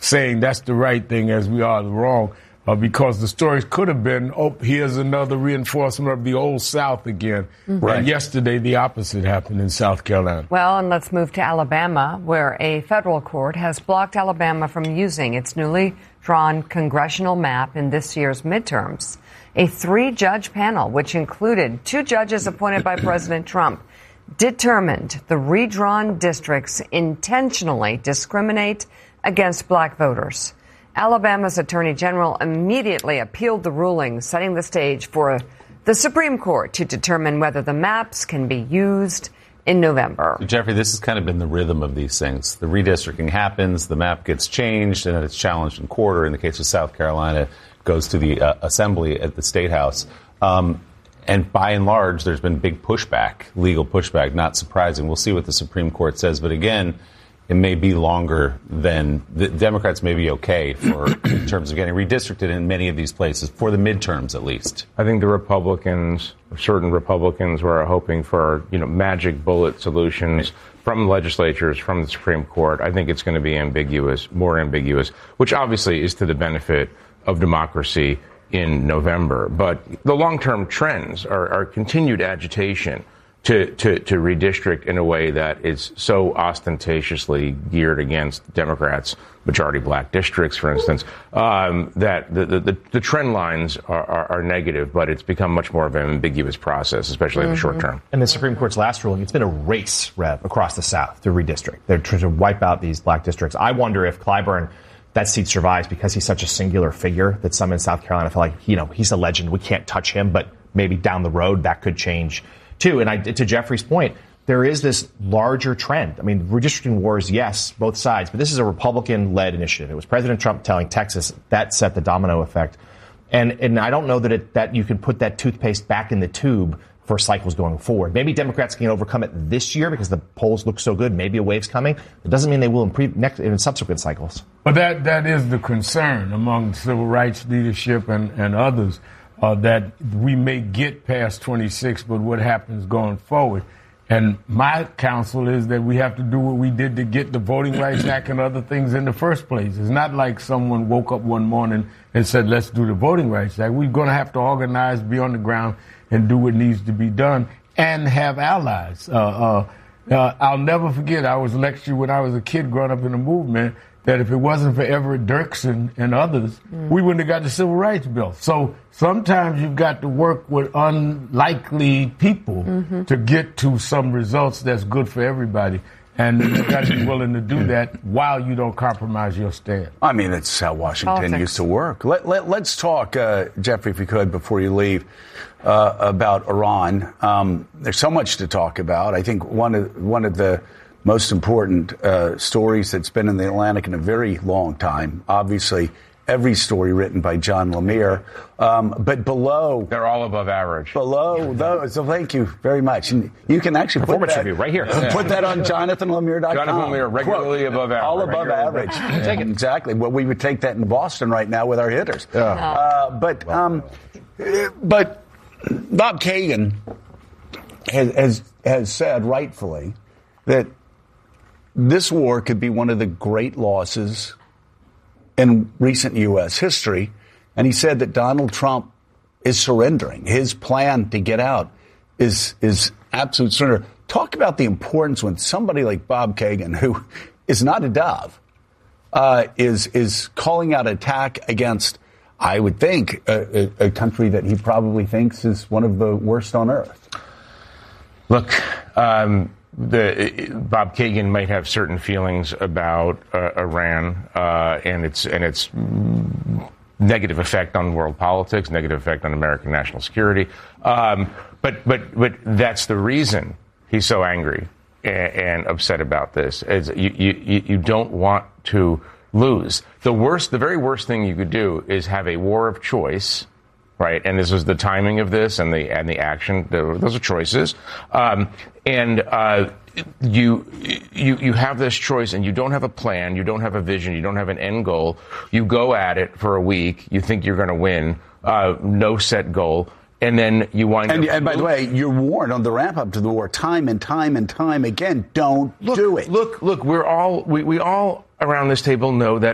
saying that's the right thing as we are the wrong. Because the stories could have been, here's another reinforcement of the old South again. Mm-hmm. And yesterday, the opposite happened in South Carolina. Well, and let's move to Alabama, where a federal court has blocked Alabama from using its newly drawn congressional map in this year's midterms. A 3-judge panel, which included 2 judges appointed by President Trump, determined the redrawn districts intentionally discriminate against black voters. Alabama's Attorney General immediately appealed the ruling, setting the stage for the Supreme Court to determine whether the maps can be used in November. So, Jeffrey, this has kind of been the rhythm of these things. The redistricting happens, the map gets changed, and then it's challenged in court, or in the case of South Carolina, goes to the assembly at the State House. And by and large, there's been big pushback, legal pushback, not surprising. We'll see what the Supreme Court says. But again, it may be longer than the Democrats may be okay for in terms of getting redistricted in many of these places for the midterms, at least. I think the Republicans, certain Republicans, were hoping for magic bullet solutions from legislatures, from the Supreme Court. I think it's going to be ambiguous, more ambiguous, which obviously is to the benefit of democracy in November. But the long-term trends are continued agitation to redistrict in a way that is so ostentatiously geared against Democrats, majority black districts, for instance, that the trend lines are negative, but it's become much more of an ambiguous process, especially in the short term. And the Supreme Court's last ruling, it's been a race, Rev, across the South to redistrict. They're trying to wipe out these black districts. I wonder if Clyburn, that seat survives because he's such a singular figure that some in South Carolina feel like, he's a legend. We can't touch him, but maybe down the road that could change too. And to Jeffrey's point, there is this larger trend. I mean, redistricting wars, yes, both sides, but this is a Republican-led initiative. It was President Trump telling Texas that set the domino effect. And I don't know that you can put that toothpaste back in the tube for cycles going forward. Maybe Democrats can overcome it this year because the polls look so good. Maybe a wave's coming. It doesn't mean they will in subsequent cycles. But that is the concern among civil rights leadership and others. That we may get past 26, but what happens going forward? And my counsel is that we have to do what we did to get the Voting Rights Act and other things in the first place. It's not like someone woke up one morning and said, let's do the Voting Rights Act. We're going to have to organize, be on the ground, and do what needs to be done, and have allies. I'll never forget, I was lectured when I was a kid growing up in the movement, that if it wasn't for Everett Dirksen and others, we wouldn't have got the Civil Rights Bill. So sometimes you've got to work with unlikely people to get to some results that's good for everybody. And you've got to be willing to do that while you don't compromise your stand. I mean, that's how Washington used to work. Let's talk, Jeffrey, if you could, before you leave, about Iran. There's so much to talk about. I think one of the most important stories that's been in the Atlantic in a very long time. Obviously, every story written by John Lemire. But below... They're all above average. Below those. So thank you very much. And you can actually Performance review right here. Put that on JonathanLemire.com. Jonathan Lemire, regularly above average. All above average. Take it. Exactly. Well, we would take that in Boston right now with our hitters. Yeah. But Bob Kagan has said rightfully that this war could be one of the great losses in recent U.S. history. And he said that Donald Trump is surrendering. His plan to get out is absolute surrender. Talk about the importance when somebody like Bob Kagan, who is not a dove, is calling out attack against, I would think, a country that he probably thinks is one of the worst on earth. Look, Bob Kagan might have certain feelings about Iran and its negative effect on world politics, negative effect on American national security. But that's the reason he's so angry and upset about this. Is you don't want to lose. The very worst thing you could do is have a war of choice. Right, and this is the timing of this and the action. Those are choices, you have this choice, and you don't have a plan, you don't have a vision, you don't have an end goal. You go at it for a week. You think you're going to win. No set goal. And then you wind up... And by the way, you're warned on the ramp up to the war time and time and time again. Don't do it. Look, we all around this table know that